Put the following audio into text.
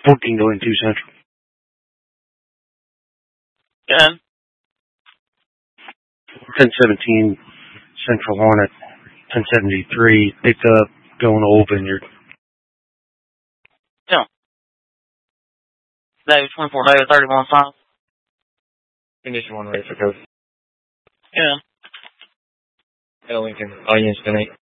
14 going 2 Central. Good. 1017 Central Hornet. 1073 pickup going to Old Vineyard. Yeah. David 24 David 31 South. Condition 1 ready for code. Yeah. Lincoln, audience 10-8.